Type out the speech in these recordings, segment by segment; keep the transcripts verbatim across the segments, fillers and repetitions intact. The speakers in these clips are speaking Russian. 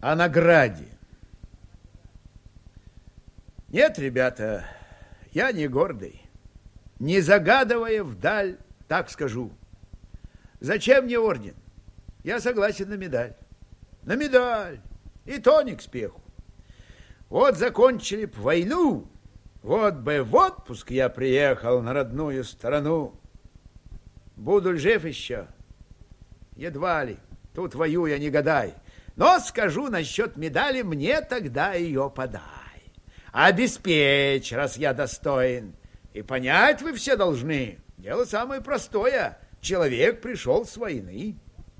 О награде. Нет, ребята, я не гордый. Не загадывая вдаль, так скажу. Зачем мне орден? Я согласен на медаль. На медаль. И то не к спеху. Вот закончили б войну, вот бы в отпуск я приехал на родную сторону. Буду ли жив еще? Едва ли. Тут воюя не гадай. Но скажу насчет медали, мне тогда ее подай. Обеспечь, раз я достоин. И понять вы все должны. Дело самое простое. Человек пришел с войны.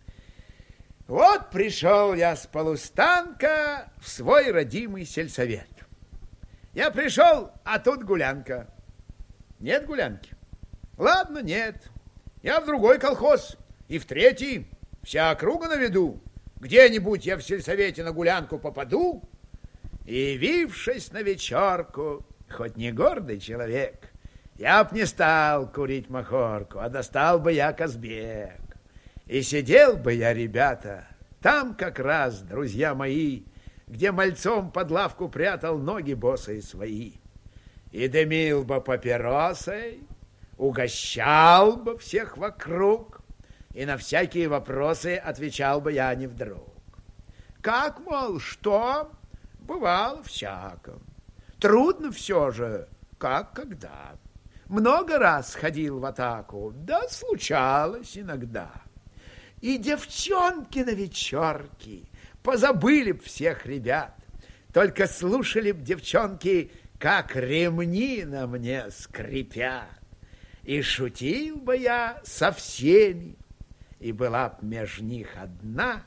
Вот пришел я с полустанка в свой родимый сельсовет. Я пришел, а тут гулянка. Нет гулянки? Ладно, нет. Я в другой колхоз и в третий. Вся округа на виду. Где-нибудь я в сельсовете на гулянку попаду. И, явившись на вечерку, хоть не гордый человек, я б не стал курить махорку, а достал бы я Казбек. И сидел бы я, ребята, там как раз, друзья мои, где мальцом под лавку прятал ноги босые свои. И дымил бы папиросой, угощал бы всех вокруг, и на всякие вопросы отвечал бы я не вдруг. Как, мол, что? Бывало всяко. Трудно все же, как когда. Много раз ходил в атаку, да случалось иногда. И девчонки на вечерке позабыли б всех ребят. Только слушали б девчонки, как ремни на мне скрипят. И шутил бы я со всеми, и была б меж них одна.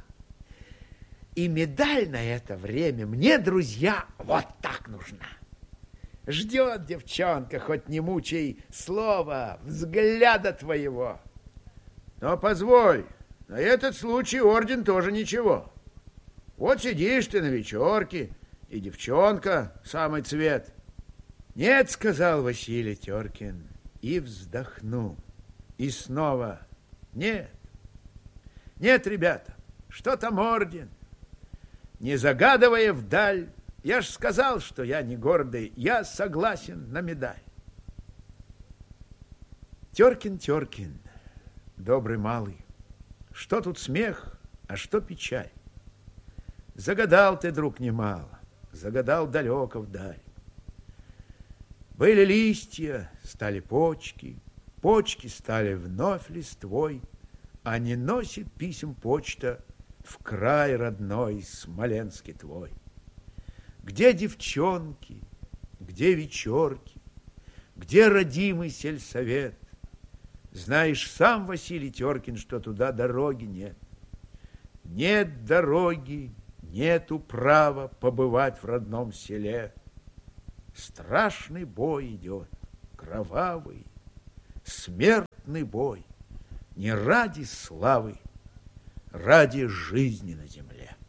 И медаль на это время мне, друзья, вот так нужна. Ждет девчонка, хоть не мучай, слова, взгляда твоего. Но позволь, на этот случай орден тоже ничего. Вот сидишь ты на вечерке, и девчонка самый цвет. Нет, сказал Василий Теркин, и вздохнул. И снова нет. Нет, ребята, что там орден? Не загадывая вдаль, я ж сказал, что я не гордый, я согласен на медаль. Теркин, Теркин, добрый малый, что тут смех, а что печаль? Загадал ты, друг, немало, загадал далеко вдаль. Были листья, стали почки, почки стали вновь листвой, а не носит писем почта в край родной Смоленский твой. Где девчонки, где вечерки, где родимый сельсовет? Знаешь сам, Василий Теркин, что туда дороги нет. Нет дороги, нету права побывать в родном селе. Страшный бой идет, кровавый, смертный бой, не ради славы, ради жизни на земле.